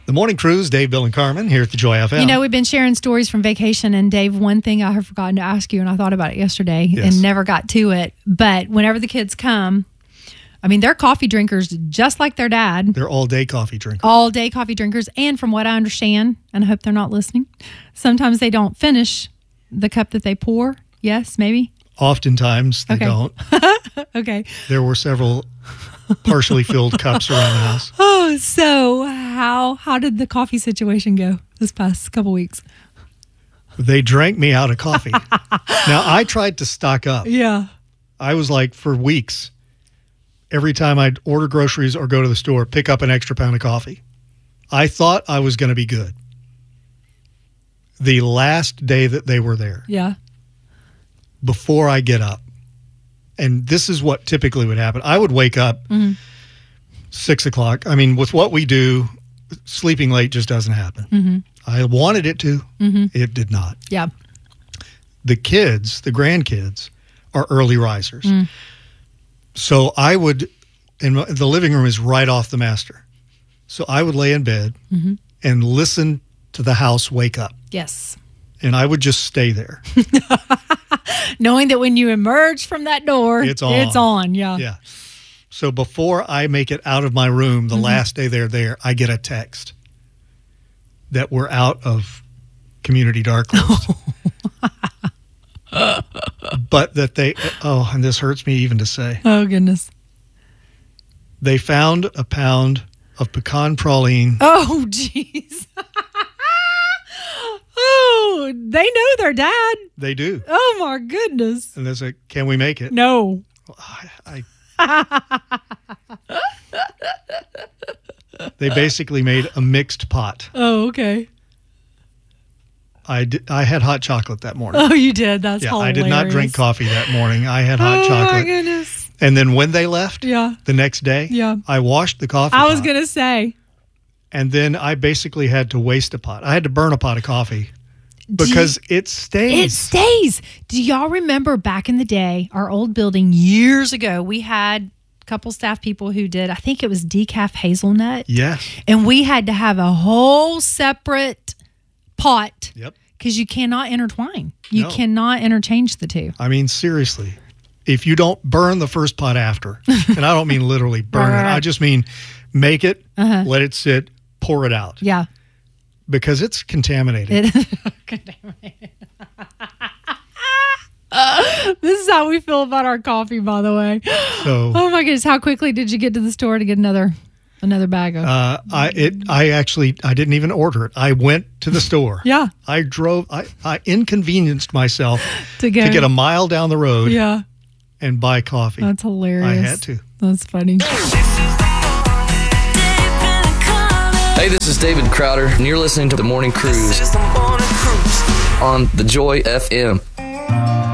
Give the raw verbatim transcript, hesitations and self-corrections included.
The Morning Cruise, Dave, Bill, and Carmen here at the Joy F M. You know, we've been sharing stories from vacation, and Dave, one thing I have forgotten to ask you, and I thought about it yesterday Yes. and never got to it, but whenever the kids come, I mean, they're coffee drinkers just like their dad. They're all-day coffee drinkers. All day coffee drinkers. And from what I understand, and I hope they're not listening, sometimes they don't finish the cup that they pour. Yes, maybe? Oftentimes, they Okay. don't. Okay. There were several partially filled cups around the house. Oh, so how how did the coffee situation go this past couple weeks? They drank me out of coffee. Now, I tried to stock up. Yeah. I was like, for weeks, every time I'd order groceries or go to the store, pick up an extra pound of coffee. I thought I was going to be good. The last day that they were there, Yeah. before I get up, and this is what typically would happen. I would wake up Mm-hmm. six o'clock. I mean, with what we do, sleeping late just doesn't happen. Mm-hmm. I wanted it to. Mm-hmm. It did not. Yeah. The kids, the grandkids, are early risers. Mm. So I would, and the living room is right off the master. So I would lay in bed Mm-hmm. and listen to the house wake up. Yes. And I would just stay there. Knowing that when you emerge from that door, It's on. It's on. Yeah. Yeah. So before I make it out of my room, the Mm-hmm. last day they're there, I get a text that we're out of community dark list. But that they, oh, and this hurts me even to say, Oh, goodness. they found a pound of pecan praline. Oh, jeez. Oh, they know their dad. They do. Oh, my goodness. And they say, can we make it? No. I, I, they basically made a mixed pot. Oh, okay. I, did, I had hot chocolate that morning. Oh, you did. That's Yeah, hilarious. I did not drink coffee that morning. I had hot oh, chocolate. my goodness. And then when they left, Yeah. the next day, Yeah. I washed the coffee I was pot, going to say. and then I basically had to waste a pot. I had to burn a pot of coffee because it stays. It stays. Do y'all remember back in the day, our old building years ago, we had a couple staff people who did, I think it was decaf hazelnut. Yes. And we had to have a whole separate pot Yep. because you cannot intertwine. You No. cannot interchange the two. I mean, seriously, if you don't burn the first pot after, and I don't mean literally burn Right, it, right. I just mean make it, Uh-huh. let it sit, pour it out, Yeah. because it's contaminated. It, Contaminated. Uh, this is how we feel about our coffee, by the way. So Oh my goodness! How quickly did you get to the store to get another another bag of? uh, I it I actually I didn't even order it. I went to the store. yeah, I drove. I, I inconvenienced myself to go to get a mile down the road Yeah, and buy coffee. that's hilarious. I had to. That's funny. Hey, this is David Crowder, and you're listening to The Morning Cruise on the Joy F M.